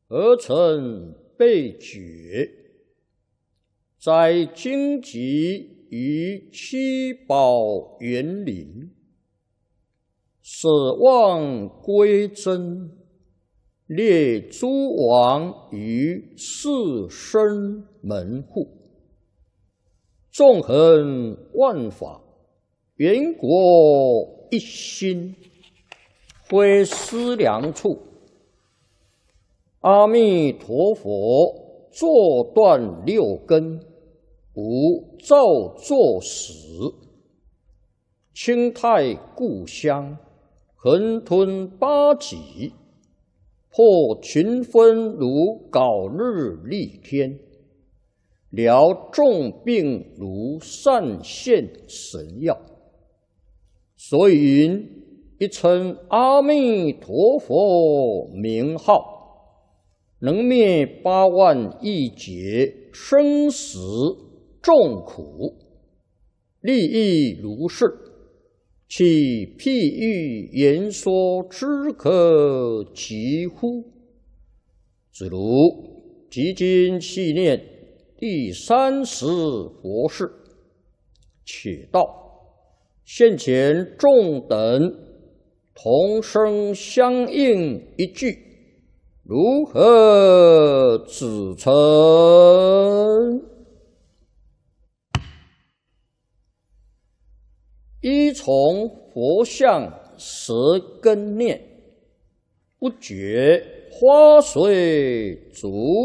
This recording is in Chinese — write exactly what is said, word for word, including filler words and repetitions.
而成被觉，在荆棘于七宝园林，舍望归真，列诸王于四生门户，纵横万法，缘国一心，非思量处。阿弥陀佛，坐断六根，无造作始。清泰故乡，恒吞八极，破群分如槁日丽天，疗众病如善现神药。所以云：一称阿弥陀佛名号，能灭八万亿劫生死众苦，利益如是，其譬喻言说之可及乎？子如即今细念第三十佛事，且道现前众等同声相应一句，如何指称？依从佛像舌根念，不觉花随足